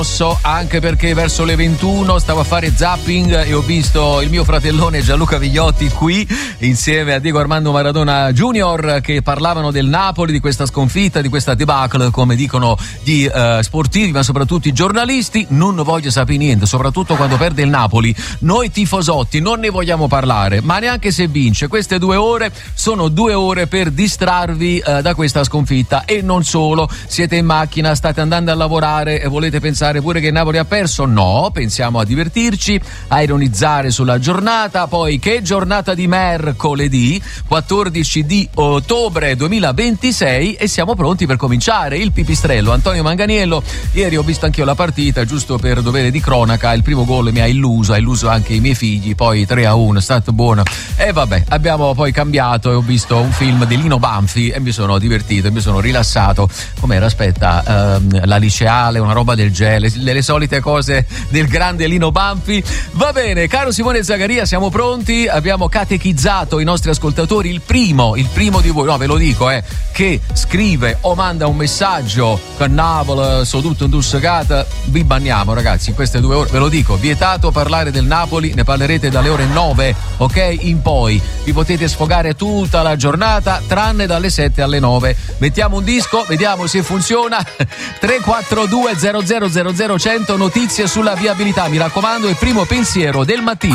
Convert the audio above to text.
anche perché verso le 21 stavo a fare zapping e ho visto il mio fratellone Gianluca Vigliotti qui insieme a Diego Armando Maradona Junior che parlavano del Napoli, di questa sconfitta, di questa debacle, come dicono gli sportivi, ma soprattutto i giornalisti. Non voglio sapere niente, soprattutto quando perde il Napoli. Noi tifosotti non ne vogliamo parlare, ma neanche se vince. Queste 2 ore sono 2 ore per distrarvi da questa sconfitta, e non solo. Siete in macchina, state andando a lavorare e volete pensare pure che il Napoli ha perso? No, pensiamo a divertirci, a ironizzare sulla giornata. Poi che giornata di mercoledì 14 di ottobre 2026 e siamo pronti per cominciare. Il pipistrello Antonio Manganiello. Ieri ho visto anch'io la partita, giusto per dovere di cronaca. Il primo gol mi ha illuso anche i miei figli, poi 3-1 è stato buono, e vabbè, abbiamo poi cambiato e ho visto un film di Lino Banfi e mi sono divertito e mi sono rilassato. Com'era? Aspetta, la liceale, una roba del genere, le solite cose del grande Lino Banfi. Va bene, caro Simone Zagaria, siamo pronti, abbiamo catechizzato i nostri ascoltatori. Il primo di voi, no, ve lo dico, che scrive o manda un messaggio con Napoli, so tutto indussacato, vi banniamo, ragazzi, in queste 2 ore, ve lo dico, vietato parlare del Napoli, ne parlerete dalle ore 9, ok, in poi. Vi potete sfogare tutta la giornata tranne dalle 7 alle 9. Mettiamo un disco, vediamo se funziona. 342 00 100, notizie sulla viabilità, mi raccomando, il primo pensiero del mattino.